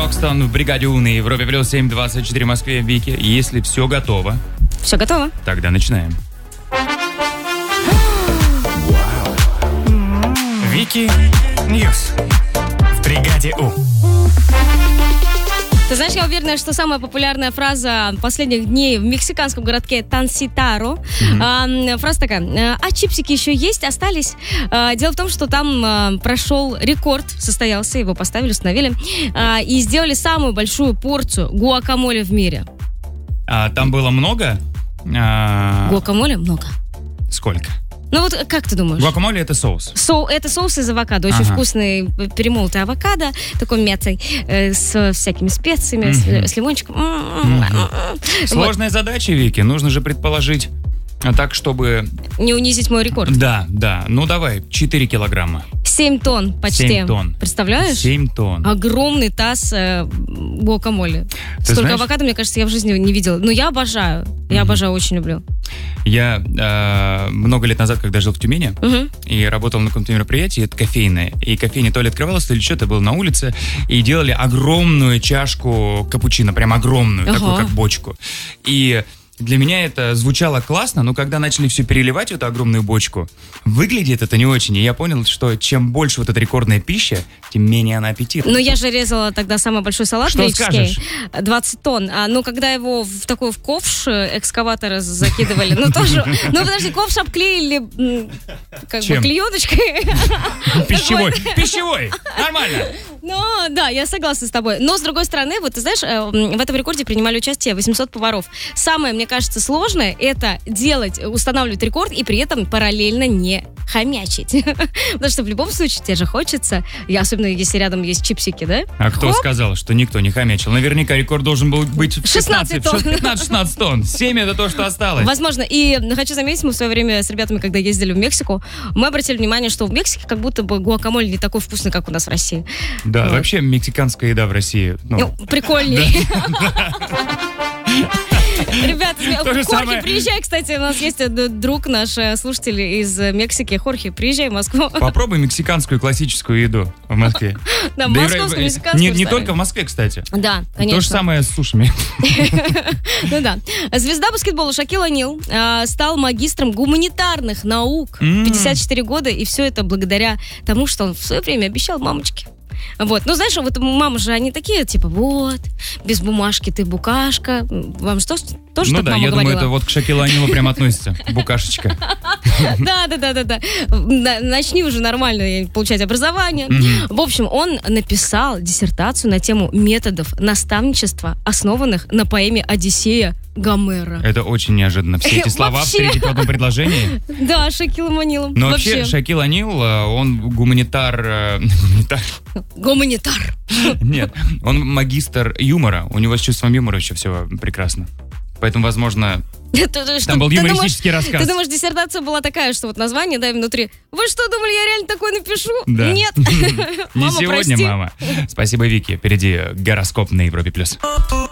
Брокстон в бригаде У на Европе плюс 7:24 в Москве. Вики, если все готово. Все готово. Тогда начинаем. Вики Ньюс в бригаде У. Ты знаешь, я уверена, что самая популярная фраза последних дней в мексиканском городке Танситаро. Фраза такая: а чипсики еще есть, остались? Дело в том, что там прошел рекорд, состоялся, его поставили, установили, и сделали самую большую порцию гуакамоле в мире. Там было много? Гуакамоле много. Сколько? Ну вот как ты думаешь? Гуакамоле — это соус. Это соус из авокадо. Очень вкусный перемолотый авокадо, такой мятой, с всякими специями, с лимончиком. Сложная задача, Вики. Нужно же предположить так, чтобы... Не унизить мой рекорд. Да. Ну давай, 4 килограмма. 7 тонн почти. 7 тонн. Представляешь? 7 тонн. Огромный таз гуакамоле. Ты Столько знаешь, авокадо, мне кажется, я в жизни не видела. Но я обожаю. Я обожаю, очень люблю. Я много лет назад, когда жил в Тюмени, и работал на каком-то мероприятии, это кофейное. И кофейня то ли открывалась, то ли что-то, было на улице, и делали огромную чашку капучино, прям огромную, такую как бочку. И для меня это звучало классно, но когда начали все переливать в эту огромную бочку, выглядит это не очень. И я понял, что чем больше вот эта рекордная пища, тем менее она аппетитна. Но я же резала тогда самый большой салат что греческий. Скажешь? 20 тонн. Ну, когда его в такой ковш экскаватора закидывали, ну тоже... Ну, подожди, ковш обклеили как бы клееночкой. Пищевой! Нормально! Ну, да, я согласна с тобой. Но, с другой стороны, вот ты знаешь, в этом рекорде принимали участие 800 поваров. Самое, мне кажется, сложное — это устанавливать рекорд и при этом параллельно не хомячить. Потому что в любом случае тебе же хочется, особенно если рядом есть чипсики, да? А кто сказал, что никто не хомячил? Наверняка рекорд должен был быть в 16 тонн. 15-16 тонн. 7 — это то, что осталось. Возможно. И хочу заметить, мы в свое время с ребятами, когда ездили в Мексику, мы обратили внимание, что в Мексике как будто бы гуакамоле не такой вкусный, как у нас в России. Да, вообще мексиканская еда в России. Прикольнее. Ребята, Хорхе, приезжай, кстати, у нас есть друг наш, слушатель из Мексики. Хорхе, приезжай в Москву. Попробуй мексиканскую классическую еду в Москве. Да, московскую, мексиканскую. Не только в Москве, кстати. Да, конечно. То же самое с сушами. Ну да. Звезда баскетбола Шакил О'Нил стал магистром гуманитарных наук. 54 года, и все это благодаря тому, что он в свое время обещал мамочке. Вот. Ну, знаешь, вот мамы же, они такие, типа, вот, без бумажки ты букашка. Вам что, тоже так мама говорила? Ну да, я думаю, это вот к Шакилу О'Нилу прям относится. Букашечка. Да. Начни уже нормально получать образование. В общем, он написал диссертацию на тему методов наставничества, основанных на поэме «Одиссея» Гомера. Это очень неожиданно. Все эти слова встретить в одном предложении. Да, Шакилом О'Нилом. Но вообще Шакил О'Нил, он гуманитар... Гуманитар. Нет, он магистр юмора. У него с чувством юмора еще все прекрасно. Поэтому, возможно, там был юмористический рассказ. Ты думаешь, диссертация была такая, что вот название, да, внутри. Вы что, думали, я реально такое напишу? Да. Нет. Не сегодня, мама. Спасибо, Вики. Впереди гороскоп на Европе+.